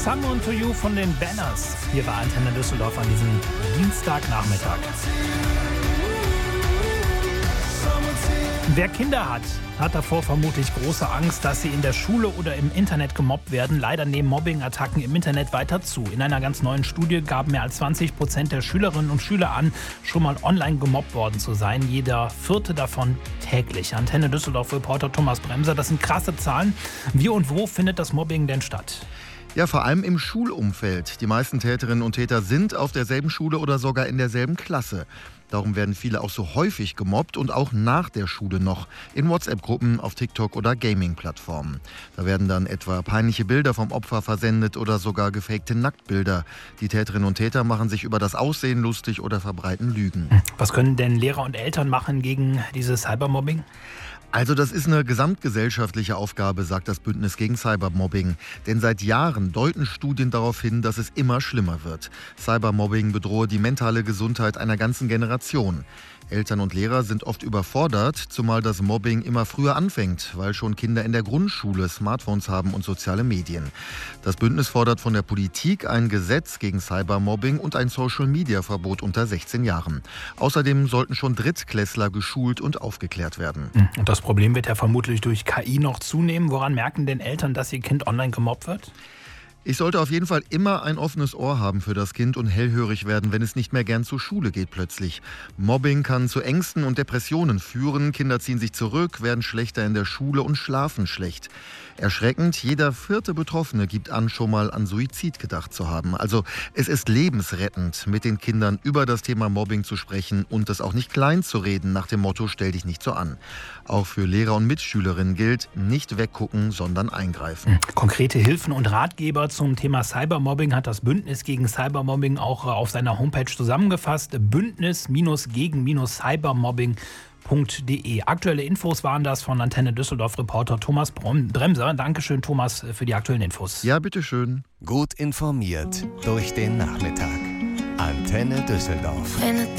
Someone to You von den Banners. Hier war Antenne Düsseldorf an diesem Dienstagnachmittag. Wer Kinder hat davor vermutlich große Angst, dass sie in der Schule oder im Internet gemobbt werden. Leider nehmen Mobbing-Attacken im Internet weiter zu. In einer ganz neuen Studie gaben mehr als 20% der Schülerinnen und Schüler an, schon mal online gemobbt worden zu sein. Jeder vierte davon täglich. Antenne Düsseldorf-Reporter Thomas Bremser, das sind krasse Zahlen. Wie und wo findet das Mobbing denn statt? Ja, vor allem im Schulumfeld. Die meisten Täterinnen und Täter sind auf derselben Schule oder sogar in derselben Klasse. Darum werden viele auch so häufig gemobbt und auch nach der Schule noch. In WhatsApp-Gruppen, auf TikTok oder Gaming-Plattformen. Da werden dann etwa peinliche Bilder vom Opfer versendet oder sogar gefakte Nacktbilder. Die Täterinnen und Täter machen sich über das Aussehen lustig oder verbreiten Lügen. Was können denn Lehrer und Eltern machen gegen dieses Cybermobbing? Also das ist eine gesamtgesellschaftliche Aufgabe, sagt das Bündnis gegen Cybermobbing. Denn seit Jahren deuten Studien darauf hin, dass es immer schlimmer wird. Cybermobbing bedrohe die mentale Gesundheit einer ganzen Generation. Eltern und Lehrer sind oft überfordert, zumal das Mobbing immer früher anfängt, weil schon Kinder in der Grundschule Smartphones haben und soziale Medien. Das Bündnis fordert von der Politik ein Gesetz gegen Cybermobbing und ein Social-Media-Verbot unter 16 Jahren. Außerdem sollten schon Drittklässler geschult und aufgeklärt werden. Und das Problem wird ja vermutlich durch KI noch zunehmen. Woran merken denn Eltern, dass ihr Kind online gemobbt wird? Ich sollte auf jeden Fall immer ein offenes Ohr haben für das Kind und hellhörig werden, wenn es nicht mehr gern zur Schule geht plötzlich. Mobbing kann zu Ängsten und Depressionen führen. Kinder ziehen sich zurück, werden schlechter in der Schule und schlafen schlecht. Erschreckend, jeder vierte Betroffene gibt an, schon mal an Suizid gedacht zu haben. Also es ist lebensrettend, mit den Kindern über das Thema Mobbing zu sprechen und es auch nicht klein zu reden, nach dem Motto, stell dich nicht so an. Auch für Lehrer und Mitschülerinnen gilt, nicht weggucken, sondern eingreifen. Konkrete Hilfen und Ratgeber zum Thema Cybermobbing hat das Bündnis gegen Cybermobbing auch auf seiner Homepage zusammengefasst. Bündnis-gegen-cybermobbing.de. Aktuelle Infos waren das von Antenne Düsseldorf-Reporter Thomas Bremser. Dankeschön, Thomas, für die aktuellen Infos. Ja, bitteschön. Gut informiert durch den Nachmittag. Antenne Düsseldorf.